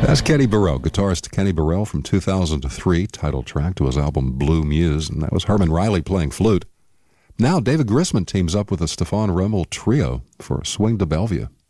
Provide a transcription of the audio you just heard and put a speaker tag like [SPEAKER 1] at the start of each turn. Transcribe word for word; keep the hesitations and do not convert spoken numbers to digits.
[SPEAKER 1] That's Kenny Burrell, guitarist Kenny Burrell from two thousand three, title track to his album Blue Muse, and that was Herman Riley playing flute. Now David Grisman teams up with the Stefan Rommel Trio for Swing to Bellevue.